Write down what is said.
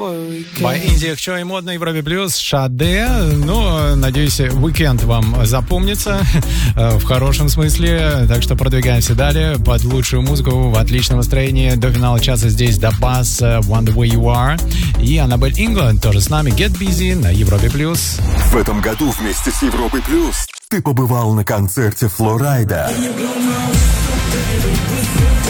По Индии Хчо и модно Европе Плюс Шаде. Ну, надеюсь, уикенд вам запомнится в хорошем смысле. Так что продвигаемся далее под лучшую музыку в отличном настроении. До финала часа здесь Dabas, One The Way You Are. И Annabelle England тоже с нами. Get Busy на Европе Плюс. В этом году вместе с Европой Плюс ты побывал на концерте Флорайда.